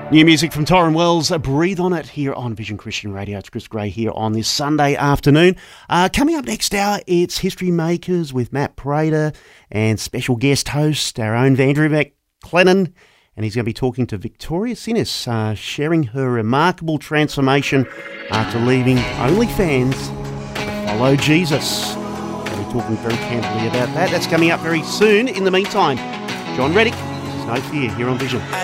New music from Torrin Wells, Breathe On It, here on Vision Christian Radio. It's Chris Gray here on this Sunday afternoon. Coming up next hour, it's History Makers with Matt Prater and special guest host, our own Andrew McLennan. And he's going to be talking to Victoria Sinnis, sharing her remarkable transformation after leaving OnlyFans to follow Jesus. We'll be talking very candidly about that. That's coming up very soon. In the meantime, John Reddick, There's No Fear, here on Vision.